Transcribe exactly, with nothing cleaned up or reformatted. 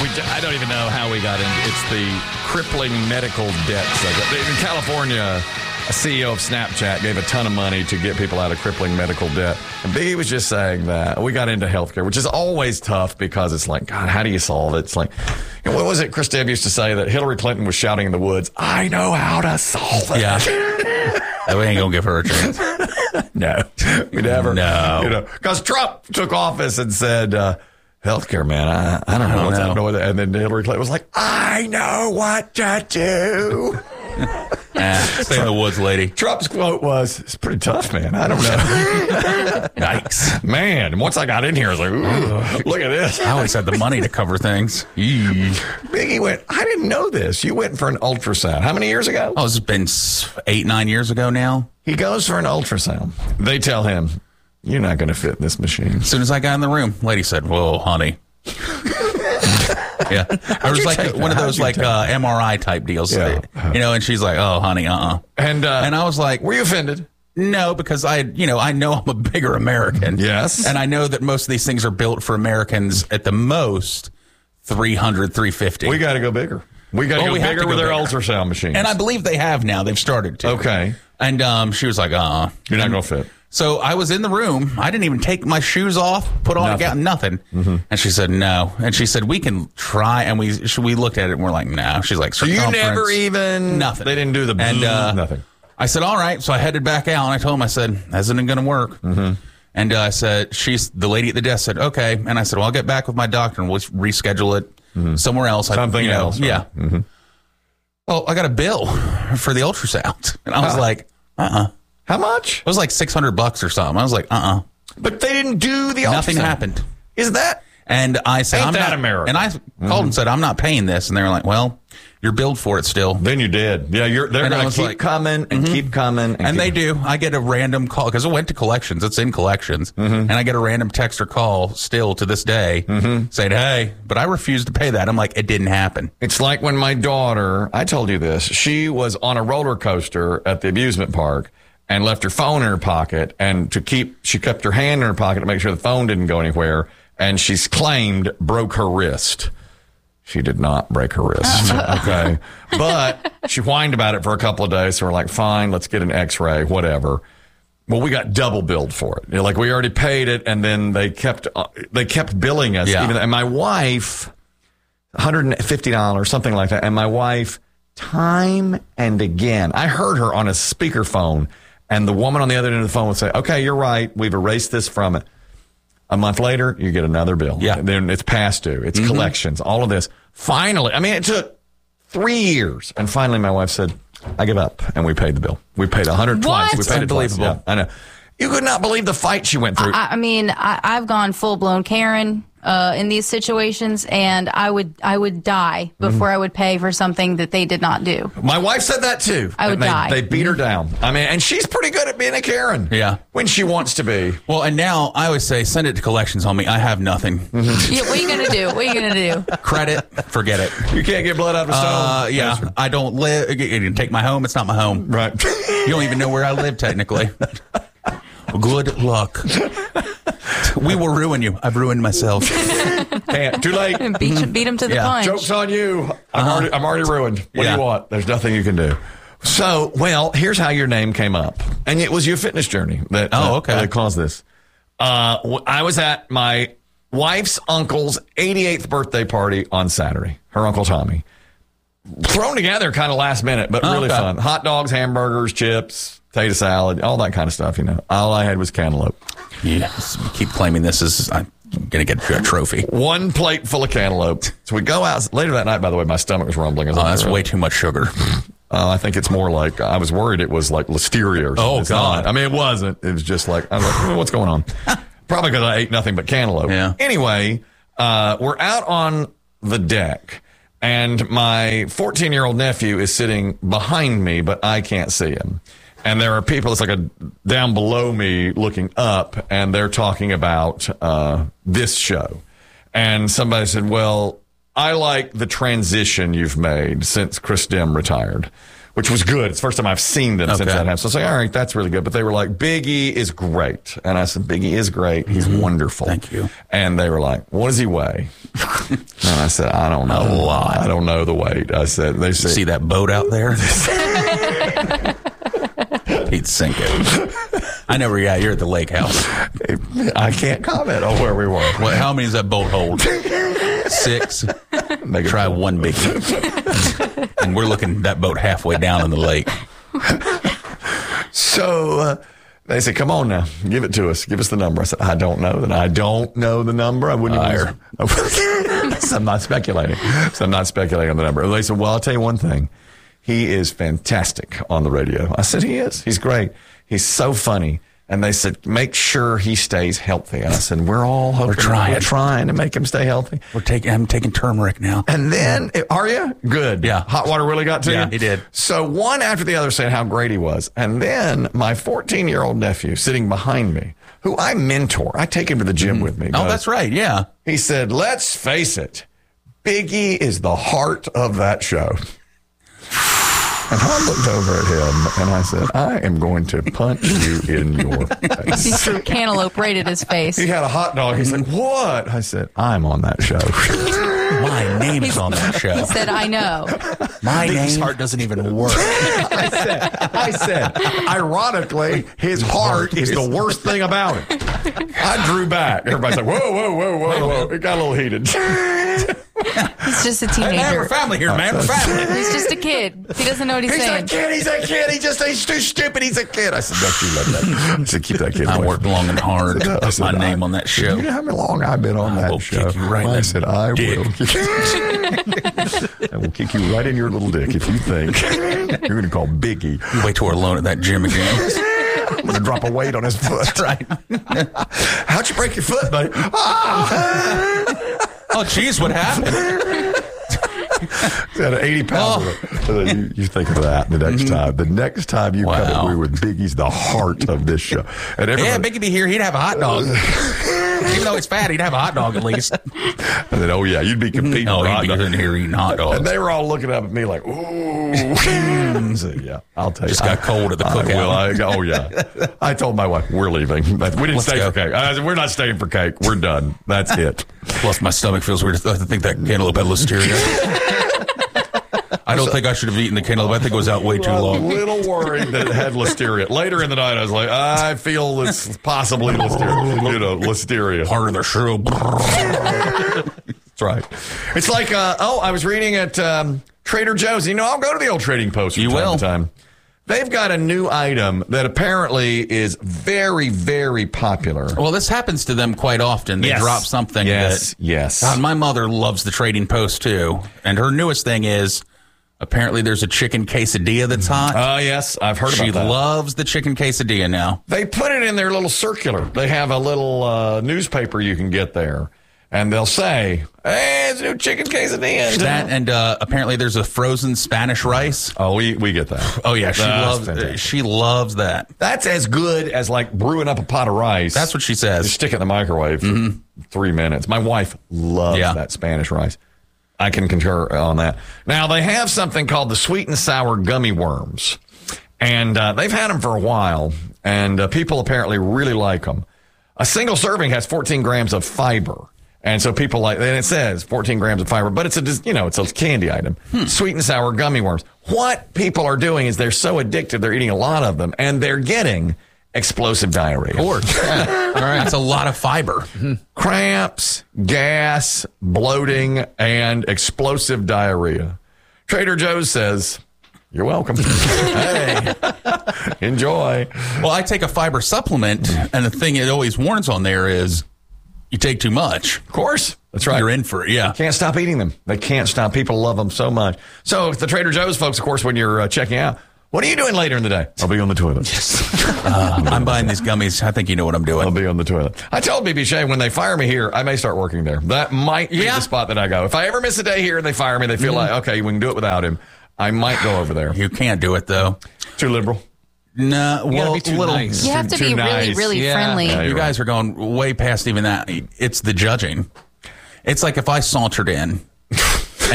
We, I don't even know how we got into it. It's the crippling medical debt segment. In California, a C E O of Snapchat gave a ton of money to get people out of crippling medical debt. And Biggie was just saying that we got into healthcare, which is always tough because it's like, God, how do you solve it? It's like, you know, what was it Chris Deb used to say that Hillary Clinton was shouting in the woods, I know how to solve it. Yeah. We ain't going to give her a chance. No. We never. No. You know, because Trump took office and said, uh, healthcare, man, I, I don't know I don't what's know. happening with it. And then Hillary Clinton was like, I know what to do. Nah, stay in the woods, lady. Trump's quote was, it's pretty tough, man. I don't know. Yikes. Man, and once I got in here, I was like, ooh, look at this. I always had the money to cover things. Eee. Biggie went, I didn't know this. You went for an ultrasound. How many years ago? Oh, it's been eight, nine years ago now. He goes for an ultrasound. They tell him, you're not going to fit in this machine. As soon as I got in the room, lady said, whoa, honey. Yeah. It was you like take one that? of those How'd you like take uh, M R I type deals. Yeah. You know, and she's like, oh, honey, uh-uh. And, uh, And I was like, were you offended? no, because I, you know, I know I'm a bigger American. Yes. And I know that most of these things are built for Americans at the most three hundred, three fifty. We got to go bigger. We got to Well, go we have bigger to go with their bigger. ultrasound machines. And I believe they have now. They've started to. Okay. And um, she was like, uh-uh. You're not going to fit. So I was in the room. I didn't even take my shoes off, put on Nothing. a gown, nothing. Mm-hmm. And she said, no. And she said, we can try. And we she, we looked at it and we're like, no. She's like, So you circumference. never even... Nothing. They didn't do the... And, uh, nothing. I said, all right. So I headed back out and I told him, I said, that isn't going to work. Mm-hmm. And uh, I said, she's the lady at the desk said, okay. And I said, well, I'll get back with my doctor and we'll reschedule it mm-hmm. somewhere else. Something I, you know, else. Right? Yeah. Mm-hmm. Oh, I got a bill for the ultrasound. And I was Huh. like, uh-uh. How much? It was like six hundred bucks or something. I was like, uh-uh. But they didn't do the ultrasound. Nothing happened. Is that... And I said, Ain't I'm that not, America? And I Mm-hmm. called and said, I'm not paying this. And they were like, well, you're billed for it still. Then you did. Yeah, you're. They're And I going was to keep like- coming and keep coming. And, And they keep, do. I get a random call because it went to collections. It's in collections. Mm-hmm. And I get a random text or call still to this day Mm-hmm. saying, hey, but I refuse to pay that. I'm like, it didn't happen. It's like when my daughter, I told you this, she was on a roller coaster at the amusement park and left her phone in her pocket. And to keep, she kept her hand in her pocket to make sure the phone didn't go anywhere. And she's claimed broke her wrist. She did not break her wrist. Okay. But she whined about it for a couple of days. So we're like, fine, let's get an x-ray, whatever. Well, we got double billed for it. You know, like we already paid it. And then they kept, uh, they kept billing us. Yeah. Even, and my wife, one hundred fifty dollars, something like that. And my wife, time and again, I heard her on a speakerphone. And the woman on the other end of the phone would say, okay, you're right. We've erased this from it. A month later, you get another bill. Yeah. And then it's past due. It's Mm-hmm. collections, all of this. Finally, I mean, it took three years. And finally, my wife said, I give up. And we paid the bill. We paid one hundred What? twice. We paid it twice. Unbelievable. Yeah, I know. You could not believe the fight she went through. I, I mean, I, I've gone full blown Karen uh, in these situations, and I would I would die before I would pay for something that they did not do. My wife said that too. I would And they, die. They beat her down. I mean, and she's pretty good at being a Karen. Yeah. When she wants to be. Well, and now I always say, send it to collections, homie. I have nothing. Yeah, what are you gonna do? What are you gonna do? Credit, forget it. You can't get blood out of a stone. Uh, yeah, That's- I don't live. You can take my home. It's not my home. Right. You don't even know where I live, technically. Good luck. We will ruin you. I've ruined myself. Can't. Too late. Beat, beat him to the Yeah. punch. Joke's on you. I'm, already, I'm already ruined. What Yeah. do you want? There's nothing you can do. So, well, here's how your name came up. And it was your fitness journey that, Oh, that- okay. that caused this. Uh, w- I was at my wife's uncle's eighty-eighth birthday party on Saturday. Her Uncle Tommy. Thrown together kind of last minute, but Oh, really okay. fun. Hot dogs, hamburgers, chips, potato salad, all that kind of stuff, you know. All I had was cantaloupe. Yes, keep claiming this is. I'm gonna get a trophy. One plate full of cantaloupe. So we go out later that night, by the way, my stomach was rumbling. As Oh, I that's was- way too much sugar. Uh, I think it's more like I was worried it was like listeria or something. Oh, It's God. not. I mean, it wasn't. It was just like, I was like, "Hmm, what's going on? Probably because I ate nothing but cantaloupe. Yeah. Anyway, uh, we're out on the deck, and my fourteen-year-old nephew is sitting behind me, but I can't see him. And there are people, it's like a down below me looking up, and they're talking about uh, this show. And somebody said, well, I like the transition you've made since Chris Dim retired. which was good. It's the first time I've seen them Okay. since that happened. So I was like, all right, that's really good. But they were like, Big E is great. And I said, Big E is great. He's Mm-hmm. wonderful. Thank you. And they were like, what does he weigh? And I said, I don't know. A lot. I don't know the weight. I said, they said, See that boat out there? He'd sink it. I never, yeah, you're at the lake house. I can't comment on where we were. What, how many does that boat hold? Six. Make it Try one biggie. And we're looking that boat halfway down in the lake. So uh, they said, come on now, give it to us. Give us the number. I said, I don't know that. I don't know the number. I wouldn't Liar. even. So I'm not speculating. So I'm not speculating on the number. They said, well, I'll tell you one thing. He is fantastic on the radio. I said, he is. He's great. He's so funny. And they said, make sure he stays healthy. And I said, we're all hoping. We're trying. We're trying to make him stay healthy. We're taking, I'm taking turmeric now. And then, are you? Good. Yeah. Hot water really got to you? Yeah, he did. So one after the other saying how great he was. And then my fourteen-year-old nephew sitting behind me, who I mentor, I take him to the gym with me. Oh, goes- that's right. Yeah. He said, let's face it, Big E is the heart of that show. And I looked over at him and I said, I am going to punch you in your He face. threw cantaloupe right at his face. He had a hot dog. He said, what? I said, I'm on that show. My name's on that show. He said, I know. My His name. heart doesn't even work. I said, I said, ironically, his heart is the worst thing about it. I drew back. Everybody's like, whoa, whoa, whoa, whoa, whoa. It got a little heated. He's just a Hey, man, teenager. we're family here, man. We're family. He's just a kid. He doesn't know what he's, He's a saying. kid. He's a kid. He just he's too stupid. He's a kid. I said, don't you let that. I said, keep that kid I away. worked long and hard. I Put said, my name I- on that You show. know how long I've been on I that will show? kick you right in I the said, I dick. will. Kick I will kick you right in your little dick if you think you're going to call Biggie. You wait till we're alone at that gym again. I'm going to drop a weight on his foot. That's right. How'd you break your foot, buddy? Ah! Oh, geez, what happened? He had an eighty pound. Oh. You, you think of that the next time. The next time you come Wow. up, we with Biggie's the heart of this show. And Yeah, everybody, Biggie be here. He'd have a hot dog. Even though he's fat, he'd have a hot dog at least. and then, oh yeah, you'd be competing. No, for he'd hot be dogs. in here eating hot dogs. And they were all looking up at me like, ooh. So, yeah, I'll tell you. Just got cold at the I cookout. will. I, oh, yeah. I told my wife, we're leaving. We didn't Let's stay go. for cake. I said, we're not staying for cake. We're done. That's it. Plus, my stomach feels weird. I think that cantaloupe had listeria. I don't think I should have eaten the cantaloupe. I think it was out way too I was a long. little worried that it had listeria. Later in the night, I was like, I feel it's possibly listeria. You know, listeria. Part of the show. That's right. It's like, uh, oh, I was reading at um, Trader Joe's. You know, I'll go to the old Trading Post from You time will. to time. They've got a new item that apparently is very, very popular. Well, this happens to them quite often. They Yes. drop something. Yes, that, yes. God, my mother loves the Trading Post too, and her newest thing is apparently there's a chicken quesadilla that's hot. Oh, yes, I've heard she about that. loves the chicken quesadilla now. They put it in their little circular. They have a little uh, newspaper you can get there, and they'll say, hey, it's a new chicken quesadilla. That and uh, apparently there's a frozen Spanish rice. Oh, we, we get that. Oh yeah, she That's loves fantastic. she loves that. That's as good as like brewing up a pot of rice. That's what she Just says. stick it in the microwave for three minutes. My wife loves Yeah. that Spanish rice. I can concur on that. Now, they have something called the sweet and sour gummy worms. And uh, they've had them for a while, and uh, people apparently really like them. A single serving has fourteen grams of fiber. And so people like, and it says fourteen grams of fiber, but it's a, you know, it's a candy item. Sweet and sour gummy worms. What people are doing is they're so addicted, they're eating a lot of them, and they're getting explosive diarrhea. Or yeah. All right, that's a lot of fiber. Cramps, gas, bloating, and explosive diarrhea. Trader Joe's says, you're welcome. Hey, enjoy. Well, I take a fiber supplement, and the thing it always warns on there is you take too much. Of course. That's right. You're in for it. Yeah. Can't stop eating them. They can't stop. People love them so much. So the Trader Joe's folks, of course, when you're uh, checking out, what are you doing later in the day? I'll be on the toilet. Uh, I'm buying these gummies. I think you know what I'm I'll doing. be on the toilet. I told B B Shay when they fire me here, I may start working there. That might be Yeah. the spot that I go. If I ever miss a day here and they fire me, they feel like, okay, we can do it without him. I might go over there. You can't do it though. Too liberal. No, well, be too little. nice. You have to Too be really, nice. really Yeah. friendly. Yeah, You you're guys are going way past even that. It's the judging. It's like if I sauntered in